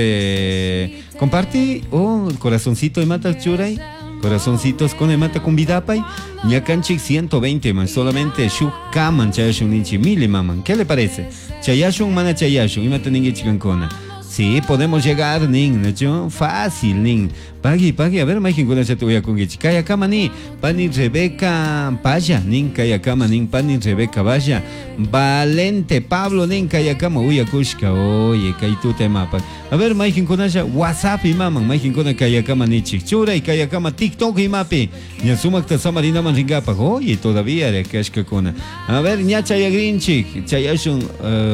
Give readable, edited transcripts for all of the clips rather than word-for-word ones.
Compartí, corazoncito de mata churay, corazoncitos con mata con vidapay, ñacanchik 120 man, solamente shuk kaman chayashun ninchi mili maman. ¿Qué le parece? Chayashun mana chayashun, imata ningi chicancona. Sí, podemos llegar, nin, ¿no? Fácil, nin. Pagui, a ver, maijin kuna chate voy a congichi. Kaya kama ni, pani Rebeca Paya, nin, kaya kama nin, pani Rebeca Vaya. Valente Pablo, nin, kaya kama uya kushka, oye, kay tu tema. A ver, maijin kuna cha WhatsApp y maman, maijin kuna kaya kama ni chikchura y kaya kama TikTok y mapi. Nya sumak ta samarina man ringapa, oye, todavía de kashka kuna. A ver, nya chaya grinchik, chayashun,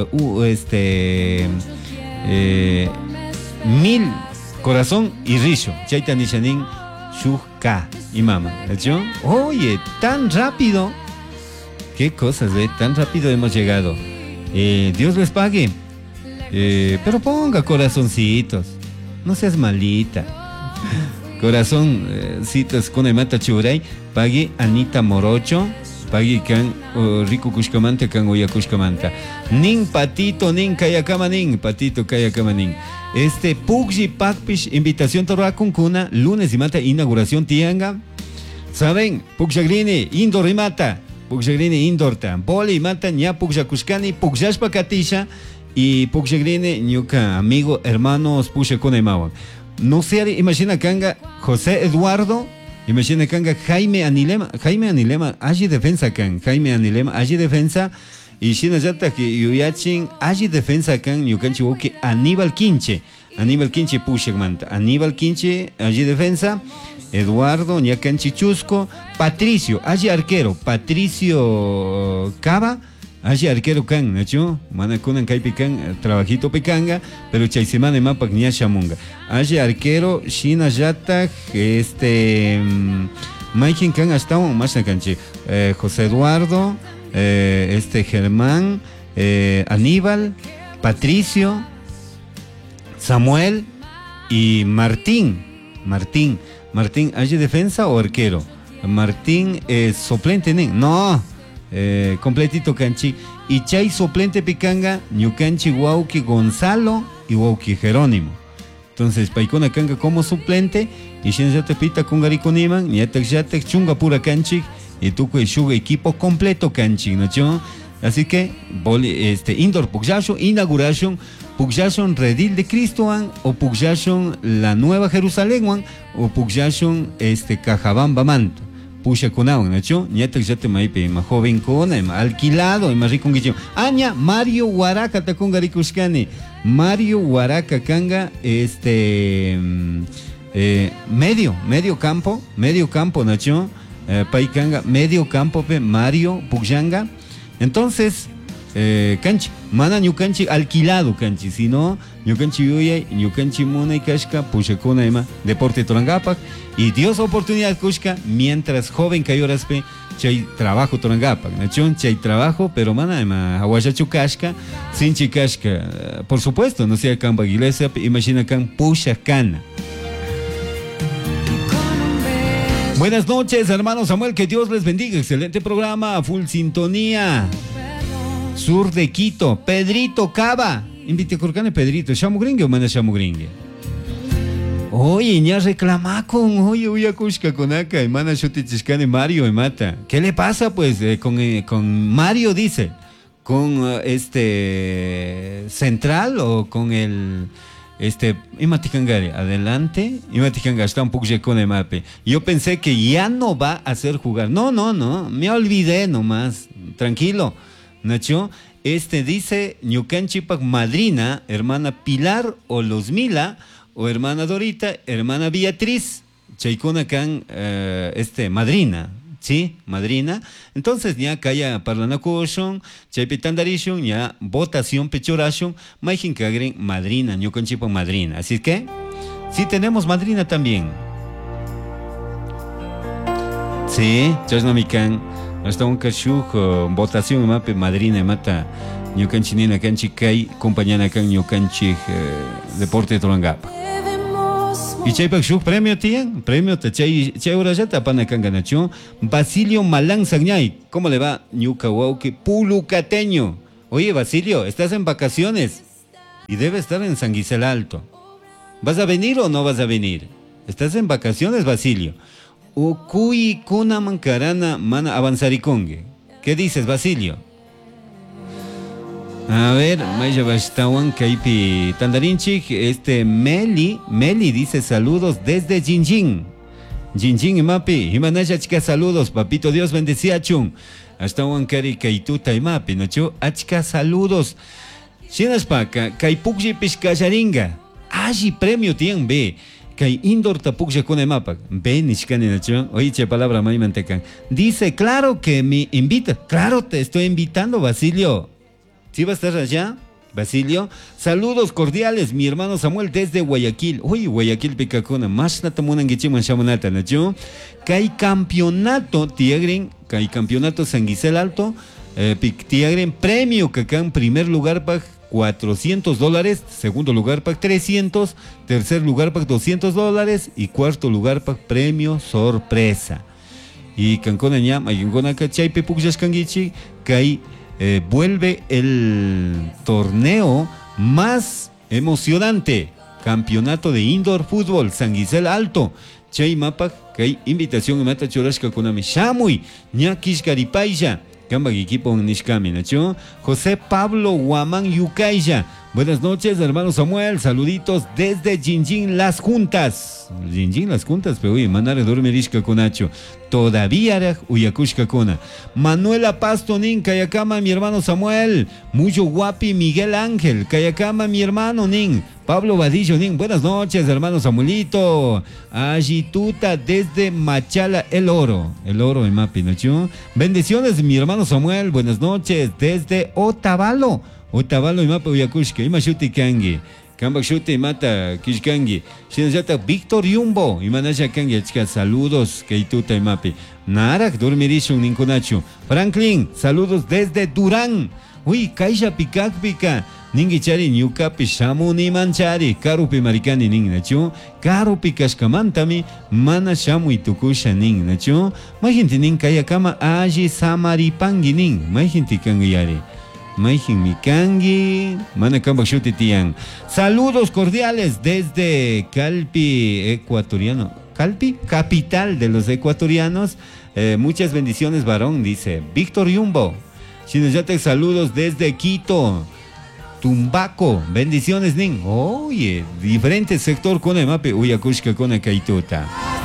mil corazón y rizo. Chaita nishanin shuka y mama. ¿Hecho? Oye, tan rápido. Qué cosas, tan rápido hemos llegado. Dios les pague. Pero ponga corazoncitos. No seas malita. Corazoncitos con el mata churay. Pague Anita Morocho. Pagi kan rico kushkamanta kan oya kushkamanta. Nin patito nin kayakama nin patito kayakama nin. Pugji Pakpish invitación torrakun kuna lunes y mata inauguración tianga. Saben, Pugjagrini indoor y mata. Pugjagrini indoor ta. Boli y mata nya Pugjakushkani Pugjashpa Katisha y Pugjagrini ñuka amigo hermanos pushe con emawan. No sé, imagina kanga José Eduardo. Imagina kanga Jaime Anilema, allí defensa kan, Jaime Anilema, allí defensa, y Shina Yata que Yuyachin, allí defensa kan, Yukanchi Woki, Aníbal Quinche Pushegmanta, Aníbal Quinche, allí defensa, Eduardo, Ñacanchi Chusco, Patricio, allí arquero, Patricio Cava, allí arquero kan, ¿no? Manakunan Kaipi kan, trabajito pecanga, pero Chaisemane Mapak Nya Shamunga. Allí arquero, Shina Yata, Maikin kan hasta un más canchi, José Eduardo, Germán, Aníbal, Patricio, Samuel y Martín, allí defensa o arquero. Martín suplente, no. Completito canchi y chay suplente picanga ñucanchi Wauki Gonzalo y Wauki Jerónimo. Entonces paikona kanga como suplente y shinjate pita kungarico niman yatek yatek chunga pura canchi y tuco y shuga equipo completo canchi, ¿no? Así que indoor pugjashon inauguración pugjashon redil de Cristoan o pugjashon la Nueva Jerusalén o pugjashon Cajabamba Manto. Pusha kunawan, ¿no? Ñatak yate maipe, ma joven kona, alquilado, ma rico guicho. Aña, Mario Huaraca takunga rikushkani. Mario Huaraca kanga, medio campo, ¿no? Paikanga, medio campo, Mario Pugjanga. Entonces, canchi, mana ñucanchi alquilado canchi, sino ñucanchi yuyay, ñucanchi muna y kashka, pushakuna ema, deporte torangapak, y Dios oportunidad kushka, mientras joven kayoraspe, chay trabajo torangapak, ¿no? Chay trabajo, pero mana ema, aguayachu kashka, sinchi kashka, por supuesto, no sea kamba iglesia, imagina kan pushakana. Buenas noches, hermano Samuel, que Dios les bendiga, excelente programa, full sintonía. Sur de Quito, Pedrito Cava. Invite a Corcane Pedrito, ¿Chamugringue o mana Chamugringue? Oye, ña reclama con, oye, uya kushka con acá, y mana shutichishkane Mario y mata. ¿Qué le pasa pues con Mario, dice? ¿Con Central o con el Imaticangare? Adelante, Imaticanga está un poco con el mape. Yo pensé que ya no va a hacer jugar. No, me olvidé nomás. Tranquilo. Nacho, dice Ñucanchipak madrina, hermana Pilar o Luzmila, o hermana Dorita, hermana Beatriz, Chaikuna kan, madrina, ¿sí? Madrina. Entonces, ya kaya parlanakushon, chaypitandarishon, ya votación pechorashon, maijin kagren madrina, Ñucanchipak madrina. Así que, sí tenemos madrina también. Sí, chasnamikan. Hasta un cachuk votación mape madrina mata ñucanchinina canchi kai compañana can ñucanchi deporte torangapa. Y chaypak shuk premio te chay urayata pana kanganacho Basilio Malán Sagñay. ¿Cómo le va? Ñuca Wauke Pulucateño. Oye Basilio, estás en vacaciones y debe estar en San Gisela Alto. ¿Vas a venir o no vas a venir? ¿Estás en vacaciones, Basilio? Ukui kuna mancarana mana avanzaricongue. ¿Qué dices, Basilio? A ver, Maya Bastawan Kaipi Tandarinchik, Meli dice saludos desde Jinjin. Jinjin y Mapi, Himanaya chica saludos, papito Dios bendecía chun. Hasta Huancari Kaituta y Mapi, ¿no? Achka saludos. Shinaspaca, Kaipukji Pishkayaringa. Allí premio tienen B. Kai indoor tapukja con mapa. Ve nishkani nacho. Oye, palabra mai mantecan. Dice, claro que me invita. Claro, te estoy invitando, Basilio. ¿Sí va a estar allá, Basilio? Saludos cordiales, mi hermano Samuel desde Guayaquil. Uy, Guayaquil Picacona. Más natamunan gichiman shamanata, nacho. Kai campeonato Tiagren. Kai campeonato San Gisel Alto. Tiagren premio que acá en primer lugar para $400, segundo lugar para 300, tercer lugar para $200 y cuarto lugar para premio sorpresa. Y Cancona ñam, ayungona cachaipe puxas kangichi, que vuelve el torneo más emocionante, campeonato de indoor fútbol San Gisel Alto. Chay mapa, que hay invitación en mata chorashka konami shamuy, ñakish garipaya. Camba equipo Nishkami, ¿no? José Pablo Guamán Yucaya. Buenas noches, hermano Samuel. Saluditos desde Jinjin Las Juntas. Jinjin Las Juntas, pero oye, manare dormirishka conacho. Todavía Uyakushka Kona. Manuela Pastonin, Kayakama, mi hermano Samuel. Mucho guapi Miguel Ángel. Kayakama, mi hermano Nin. Pablo Vadillo Nin. Buenas noches, hermano Samuelito. Agituta desde Machala, El Oro. El Oro en Mapi, ¿no? Bendiciones, mi hermano Samuel. Buenas noches desde Otavalo. Otavalo y Mapa Uyakushka. Imashuti Kangi. Kamba Shuti Mata Kishkangi. Shinajata Víctor Yumbo. Imanaya Kangi. Saludos. Keituta y Mapi. Narak Dormirishun Ninkunachu. Franklin. Saludos desde Durán. Uy, Kaisha Pikakpika. Ningi chari Nyukapi Shamuni Manchari. Karupi Maricani Ning Nachu. Karupi Kashkamantami. Mana Shamu y Tukusha Ning Nachu. Majinti Ning Kayakama Aji Samaripangi Ning. Majinti Kangiyari. Maijin Mikangi, Manacamba Shutitian. Saludos cordiales desde Calpi, ecuatoriano. Calpi, capital de los ecuatorianos. Muchas bendiciones, varón, dice Víctor Yumbo. Shinayate, saludos desde Quito. Tumbaco, bendiciones, Nin. Oye, diferente sector con el mape, Uyakushka con el Kaituta.